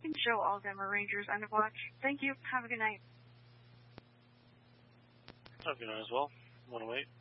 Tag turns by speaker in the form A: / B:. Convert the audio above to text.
A: can show all of them are Rangers end of watch. Thank you. Have a good night.
B: Have a good night as well. 108.